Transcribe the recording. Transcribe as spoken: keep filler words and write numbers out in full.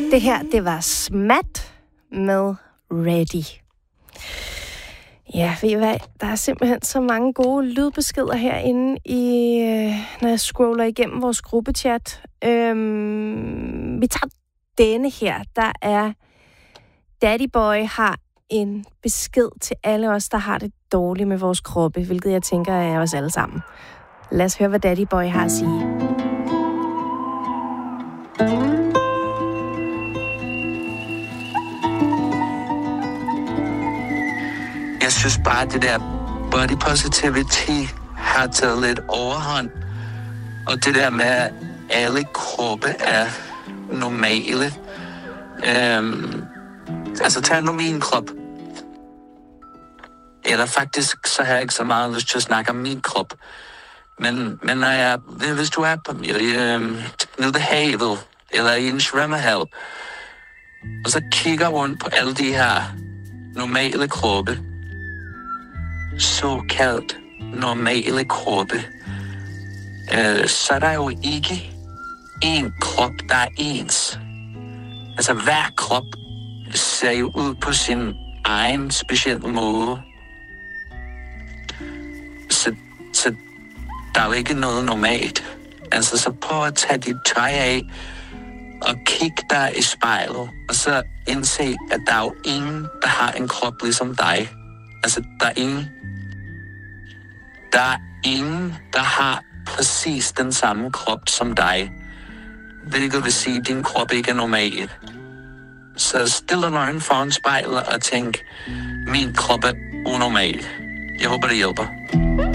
Det her, det var Smat med Ready. Ja, ved I hvad? Der er simpelthen så mange gode lydbeskeder herinde, i, når jeg scroller igennem vores gruppechat. Øhm, vi tager denne her. Der er Daddy Boy har en besked til alle os, der har det dårligt med vores kroppe, hvilket jeg tænker er os alle sammen. Lad os høre, hvad Daddy Boy har at sige. Jeg synes bare, at det der body positivity har taget lidt overhånd. Og det der med, at alle kroppe er normale. Øhm, altså, tag nu min krop. Eller faktisk, så har jeg ikke så meget lyst til at snakke om min krop. Men, men når jeg, hvis du er på øhm, nede ved havet, eller i en svømmehal, og så kigger rundt på alle de her normale kroppe, såkaldt normale kroppe, øh, så er der jo ikke én krop, der er ens. Altså hver krop ser jo ud på sin egen specielle måde. Så, så der er jo ikke noget normalt. Altså så prøv at tage dit tøj af og kig dig i spejlet, og så indse, at der er jo ingen, der har en krop ligesom dig. Altså der er ingen Der er ingen, der har præcis den samme krop som dig. Hvilket vil sige, at din krop ikke er normal. Så stil dig nøgen foran spejlet og tænk, min krop er unormal. Jeg håber, det hjælper.